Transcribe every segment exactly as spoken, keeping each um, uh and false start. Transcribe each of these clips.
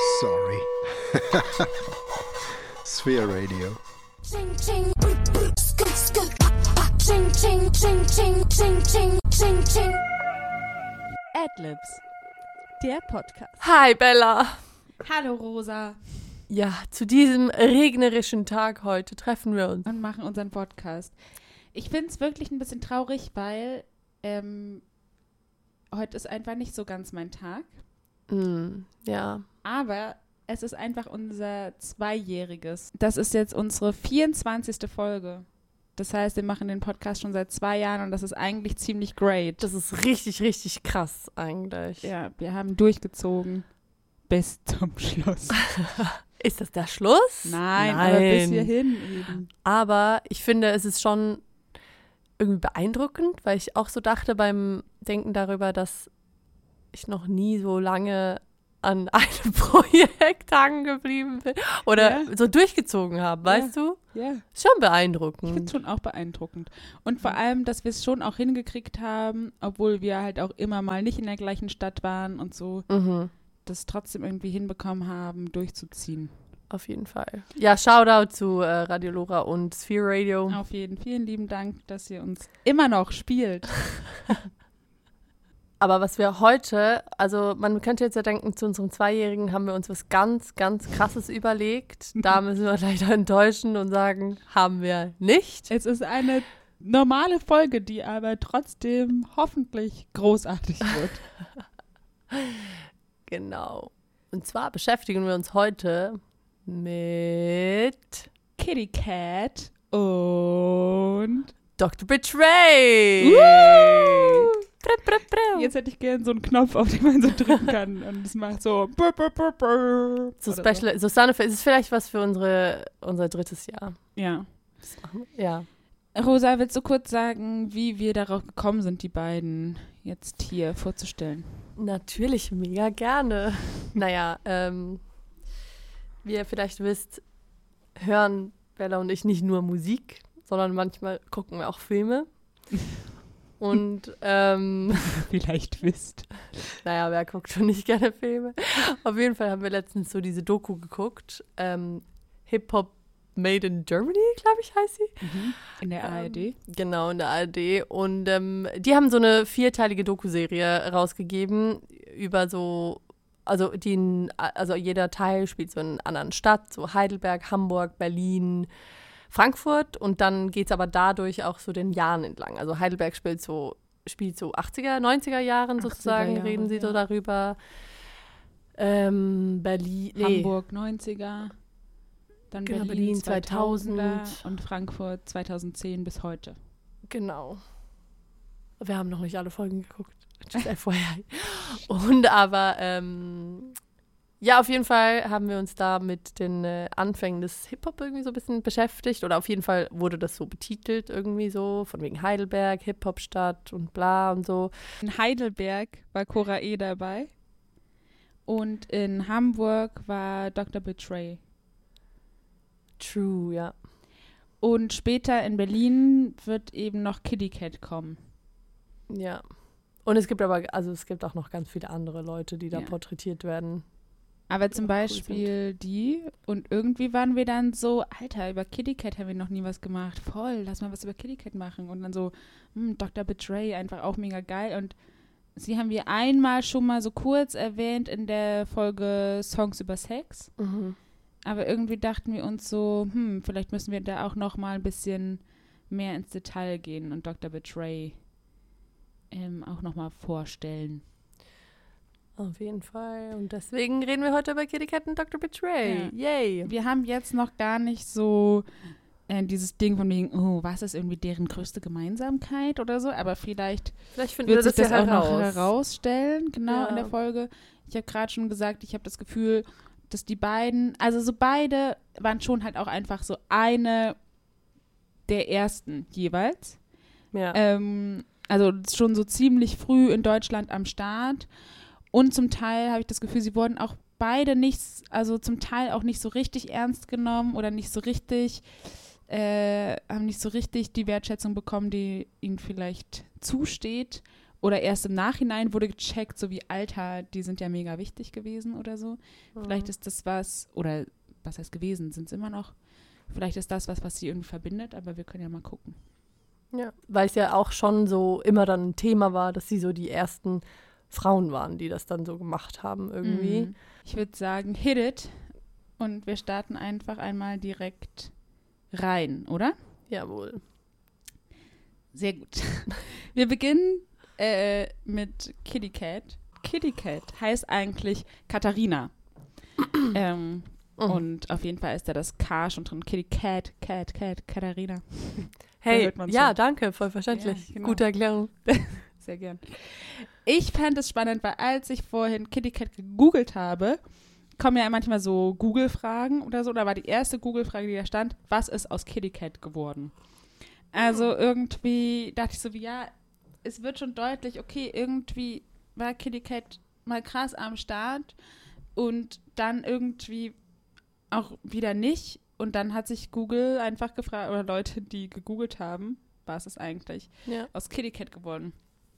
Sorry. Sphere Radio. Adlibs, der Podcast. Hi Bella. Hallo Rosa. Ja, zu diesem regnerischen Tag heute treffen wir uns. Und machen unseren Podcast. Ich finde es wirklich ein bisschen traurig, weil ähm, heute ist einfach nicht so ganz mein Tag. Mm, ja. Aber es ist einfach unser Zweijähriges. Das ist jetzt unsere vierundzwanzigste Folge. Das heißt, wir machen den Podcast schon seit zwei Jahren und das ist eigentlich ziemlich great. Das ist richtig, richtig krass eigentlich. Ja, wir haben durchgezogen bis zum Schluss. Ist das der Schluss? Nein, Nein. aber bis hierhin eben. Aber ich finde, es ist schon irgendwie beeindruckend, weil ich auch so dachte beim Denken darüber, dass ich noch nie so lange an einem Projekt hangen geblieben bin oder Ja. so durchgezogen habe, weißt du? Ja. Ist schon Ich finde beeindruckend. es schon auch beeindruckend. Und vor allem, dass wir es schon auch hingekriegt haben, obwohl wir halt auch immer mal nicht in der gleichen Stadt waren und so, Mhm. das trotzdem irgendwie hinbekommen haben, durchzuziehen. Auf jeden Fall. Ja, Shoutout zu äh, Radio Lora und Sphere Radio. Auf jeden Fall vielen lieben Dank, dass ihr uns immer noch spielt. Aber was wir heute, also man könnte jetzt ja denken, zu unserem Zweijährigen haben wir uns was ganz, ganz Krasses überlegt. Da müssen wir leider enttäuschen und sagen, haben wir nicht. Es ist eine normale Folge, die aber trotzdem hoffentlich großartig wird. Genau. Und zwar beschäftigen wir uns heute mit Kitty Cat und Doktor Betray. Woo! Brr, brr, brr. jetzt hätte ich gern so einen Knopf, auf den man so drücken kann und es macht so brr, brr, brr, brr. So Oder special, so Sound Effects, ist vielleicht was für unsere, unser drittes Jahr. Ja. Das machen wir- Ja. Rosa, willst du kurz sagen, wie wir darauf gekommen sind, die beiden jetzt hier vorzustellen? Natürlich, mega gerne. Naja, ähm, wie ihr vielleicht wisst, hören Bella und ich nicht nur Musik, sondern manchmal gucken wir auch Filme. Und, ähm, Vielleicht wisst. naja, wer guckt schon nicht gerne Filme? Auf jeden Fall haben wir letztens so diese Doku geguckt. Ähm, Hip-Hop Made in Germany, glaube ich, heißt sie. In der A R D. Ähm, genau, in der A R D. Und ähm, die haben so eine vierteilige Doku-Serie rausgegeben über so, also die, in, also jeder Teil spielt so in einer anderen Stadt, so Heidelberg, Hamburg, Berlin, Frankfurt. Und dann geht es aber dadurch auch so den Jahren entlang. Also Heidelberg spielt so, spielt so achtziger, neunziger Jahren sozusagen, Jahre, reden sie ja. so darüber. Ähm, Berlin, nee. Hamburg neunziger, dann Genau, Berlin, Berlin zweitausender zweitausend. und Frankfurt zweitausendzehn bis heute. Genau. Wir haben noch nicht alle Folgen geguckt. Just F Y I. Und aber, ähm, ja, auf jeden Fall haben wir uns da mit den äh, Anfängen des Hip-Hop irgendwie so ein bisschen beschäftigt. Oder auf jeden Fall wurde das so betitelt irgendwie so, von wegen Heidelberg, Hip-Hop-Stadt und bla und so. In Heidelberg war Cora E. dabei und in Hamburg war Doktor Betray. True, ja. Und später in Berlin wird eben noch Kitty Cat kommen. Ja. Und es gibt aber, also es gibt auch noch ganz viele andere Leute, die da Ja. porträtiert werden. Aber zum Ja, cool Beispiel die. Und irgendwie waren wir dann so, Alter, über Kitty Cat haben wir noch nie was gemacht. Voll, lass mal was über Kitty Cat machen. Und dann so, hm, Doktor Betray, einfach auch mega geil. Und sie haben wir einmal schon mal so kurz erwähnt in der Folge Songs über Sex. Mhm. Aber irgendwie dachten wir uns so, hm, vielleicht müssen wir da auch noch mal ein bisschen mehr ins Detail gehen und Doktor Betray ähm, auch noch mal vorstellen. Auf jeden Fall. Und deswegen reden wir heute über Kitty Cat und Doktor Betray. Yay. Wir haben jetzt noch gar nicht so äh, dieses Ding von wegen, oh, was ist irgendwie deren größte Gemeinsamkeit oder so, aber vielleicht Vielleicht finden wird wir sich das, das ja auch noch heraus. herausstellen, genau Ja. in der Folge. Ich habe gerade schon gesagt, ich habe das Gefühl, dass die beiden, also so beide waren schon halt auch einfach so eine der ersten jeweils. Ja. Ähm, also schon so ziemlich früh in Deutschland am Start. Und zum Teil habe ich das Gefühl, sie wurden auch beide nicht, also zum Teil auch nicht so richtig ernst genommen oder nicht so richtig, äh, haben nicht so richtig die Wertschätzung bekommen, die ihnen vielleicht zusteht. oder erst im Nachhinein wurde gecheckt, so wie Alter, die sind ja mega wichtig gewesen oder so. Mhm. Vielleicht ist das was, oder was heißt gewesen, sind es immer noch. Vielleicht ist das was, was sie irgendwie verbindet, aber wir können ja mal gucken. Ja, weil es ja auch schon so immer dann ein Thema war, dass sie so die ersten Frauen waren, die das dann so gemacht haben irgendwie. Mhm. Ich würde sagen, hit it. Und wir starten einfach einmal direkt rein, oder? Jawohl. Sehr gut. Wir beginnen äh, mit Kitty Cat. Kitty Cat heißt eigentlich Katharina. ähm, oh. Und auf jeden Fall ist da das K schon drin. Kitty Cat, Cat, Cat, Katharina. Hey, ja, schon. Danke, voll verständlich. Ja, genau. Gute Erklärung. Sehr gern. Ich fand es spannend, weil als ich vorhin Kitty Cat gegoogelt habe, kommen ja manchmal so Google-Fragen oder so. Da war die erste Google-Frage, die da stand, was ist aus Kitty Cat geworden? Also irgendwie dachte ich so wie, ja, es wird schon deutlich, okay, irgendwie war Kitty Cat mal krass am Start und dann irgendwie auch wieder nicht. Und dann hat sich Google einfach gefragt, oder Leute, die gegoogelt haben, was ist eigentlich ja. aus Kitty Cat geworden?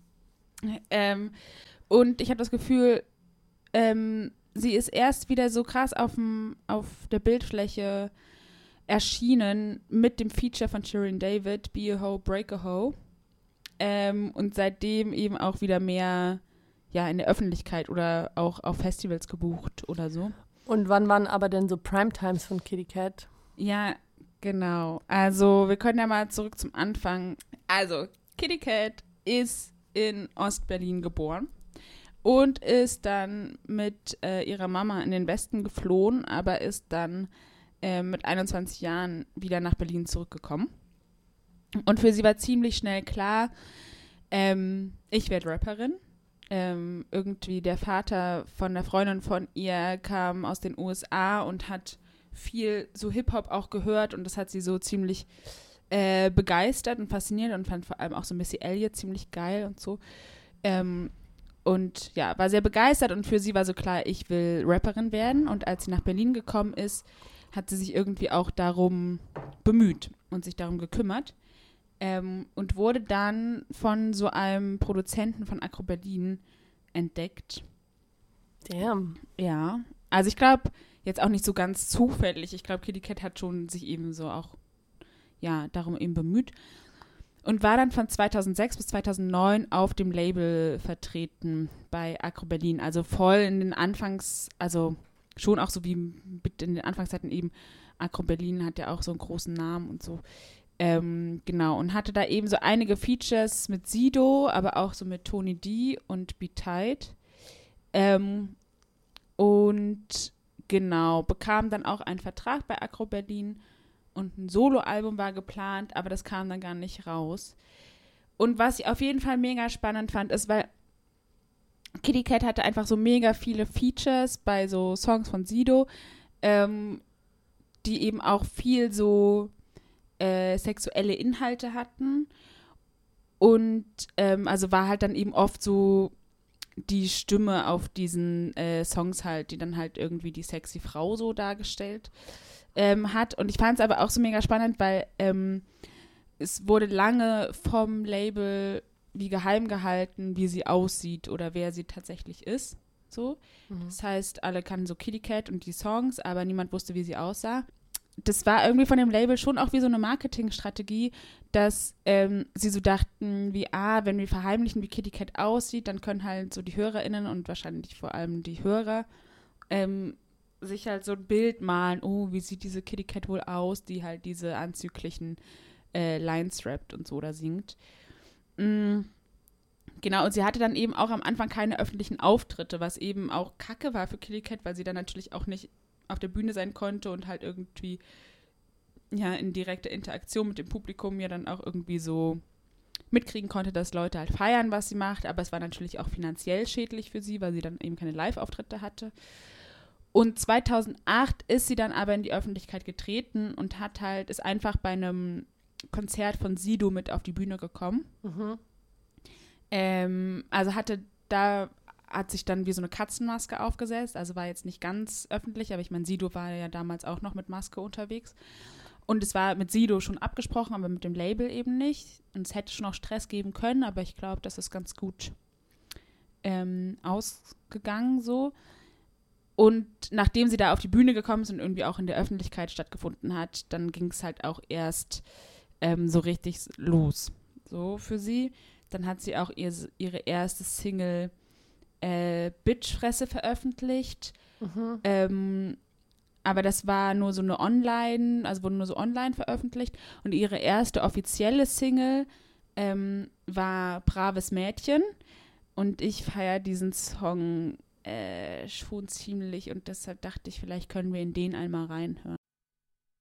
Ähm, und ich habe das Gefühl, ähm, sie ist erst wieder so krass aufm, auf der Bildfläche erschienen mit dem Feature von Shirin David, Be a Ho, Break a Ho. Ähm, und seitdem eben auch wieder mehr ja, in der Öffentlichkeit oder auch auf Festivals gebucht oder so. Und wann waren aber denn so Primetimes von Kitty Cat? Ja, genau. Also wir können ja mal zurück zum Anfang. Also Kitty Cat ist in Ostberlin geboren. Und ist dann mit äh, ihrer Mama in den Westen geflohen, aber ist dann äh, mit einundzwanzig Jahren wieder nach Berlin zurückgekommen. Und für sie war ziemlich schnell klar, ähm, ich werde Rapperin. Ähm, irgendwie der Vater von der Freundin von ihr kam aus den U S A und hat viel so Hip-Hop auch gehört und das hat sie so ziemlich äh, begeistert und fasziniert und fand vor allem auch so Missy Elliott ziemlich geil und so. Ähm, Und ja, war sehr begeistert und für sie war so klar, ich will Rapperin werden. Und als sie nach Berlin gekommen ist, hat sie sich irgendwie auch darum bemüht und sich darum gekümmert. Ähm, und wurde dann von so einem Produzenten von Agro Berlin entdeckt. Damn. Ja, also ich glaube, jetzt auch nicht so ganz zufällig. Ich glaube, Kitty Cat hat schon sich eben so auch, ja, darum eben bemüht. Und war dann von zweitausendsechs bis zweitausendneun auf dem Label vertreten bei Agro Berlin. Also voll in den Anfangs, also schon auch so wie in den Anfangszeiten eben, Agro Berlin hat ja auch so einen großen Namen und so. Ähm, genau, und hatte da eben so einige Features mit Sido, aber auch so mit Tony D und Be Tight. Ähm, und genau, bekam dann auch einen Vertrag bei Agro Berlin. Und ein Soloalbum war geplant, aber das kam dann gar nicht raus. Und was ich auf jeden Fall mega spannend fand, ist, weil Kitty Cat hatte einfach so mega viele Features bei so Songs von Sido, ähm, die eben auch viel so äh, sexuelle Inhalte hatten. Und ähm, also war halt dann eben oft so die Stimme auf diesen äh, Songs halt, die dann halt irgendwie die sexy Frau so dargestellt Ähm, hat. Und ich fand es aber auch so mega spannend, weil ähm, es wurde lange vom Label wie geheim gehalten, wie sie aussieht oder wer sie tatsächlich ist. So. Mhm. Das heißt, alle kannten so Kitty Cat und die Songs, aber niemand wusste, wie sie aussah. Das war irgendwie von dem Label schon auch wie so eine Marketingstrategie, dass ähm, sie so dachten, wie, ah, wenn wir verheimlichen, wie Kitty Cat aussieht, dann können halt so die HörerInnen und wahrscheinlich vor allem die Hörer ähm, sich halt so ein Bild malen, oh, wie sieht diese Kitty Cat wohl aus, die halt diese anzüglichen äh, Lines rappt und so oder singt. Mm, genau, und sie hatte dann eben auch am Anfang keine öffentlichen Auftritte, was eben auch kacke war für Kitty Cat, weil sie dann natürlich auch nicht auf der Bühne sein konnte und halt irgendwie ja in direkter Interaktion mit dem Publikum ja dann auch irgendwie so mitkriegen konnte, dass Leute halt feiern, was sie macht, aber es war natürlich auch finanziell schädlich für sie, weil sie dann eben keine Live-Auftritte hatte. Und zweitausendacht ist sie dann aber in die Öffentlichkeit getreten und hat halt, ist einfach bei einem Konzert von Sido mit auf die Bühne gekommen. Mhm. Ähm, also hatte da, hat sich dann wie so eine Katzenmaske aufgesetzt, also war jetzt nicht ganz öffentlich, aber ich meine, Sido war ja damals auch noch mit Maske unterwegs. Und es war mit Sido schon abgesprochen, aber mit dem Label eben nicht. Und es hätte schon auch Stress geben können, aber ich glaube, das ist ganz gut ähm, ausgegangen so. Und nachdem sie da auf die Bühne gekommen ist und irgendwie auch in der Öffentlichkeit stattgefunden hat, dann ging es halt auch erst ähm, so richtig los, so für sie. Dann hat sie auch ihr, ihre erste Single äh, Bitchfresse veröffentlicht. Mhm. Ähm, aber das war nur so eine Online, also wurde nur so online veröffentlicht. Und ihre erste offizielle Single ähm, war Braves Mädchen. Und ich feiere diesen Song äh, schon ziemlich. Und deshalb dachte ich, vielleicht können wir in den einmal reinhören.